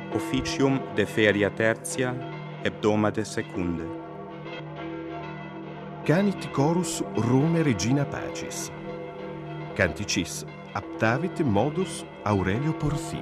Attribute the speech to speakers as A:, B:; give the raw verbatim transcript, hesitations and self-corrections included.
A: officium de feria tertia, hebdomade secunde.
B: Canit chorus Rome Regina Pacis. Canticis aptavit modus Aurelio Porphyr.